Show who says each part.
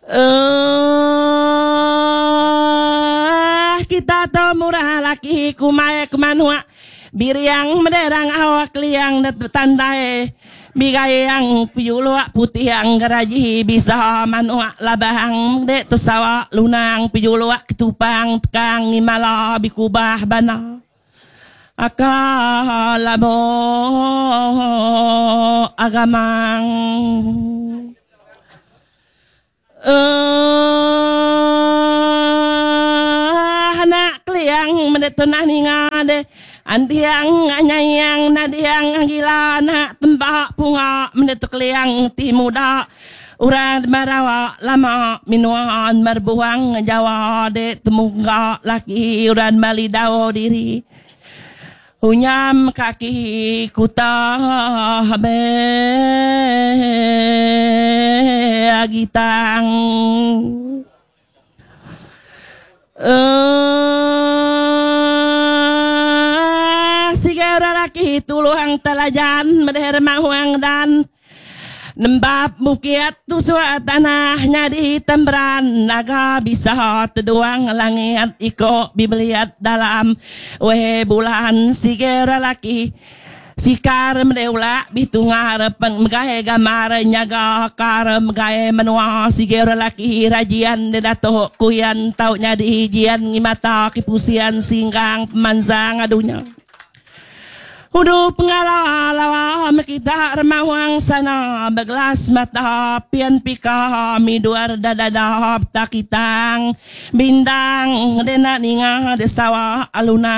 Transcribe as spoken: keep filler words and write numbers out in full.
Speaker 1: Uh, kita to murah laki kumaya kumanua biriang menderang awak liang dat tandai bigayang piyuluak putih yang garaji bisa manua labang dek tu sawak lunang piyuluak ketupang tekang imala bikubah bana akalabo agamang uh, anak liang mendetunah ningade andiang anyayang nadiang gila nak tembak bunga mendetuk liang timuda urang marawa lama minuan marbuang jawa de temungga laki uran malidao diri unyam kaki kuta be agitang uh, sigara laki tuluang talajan meder mahuang dan nembab bukiat tu suat tanahnya di tembran naga bisa teduang langit iko bibliat dalam we bulan sigera laki sikar medeula bitungar penggae gamar nyaga kar mgae menua sigera laki rajian de dato kuyan taunya di hijian ngimata kipusian singgang pemanzang adunya Udu pengalawa kita remawang sana beglas mata pian pika miduar dadadap takitang bintang dena ninga desawa aluna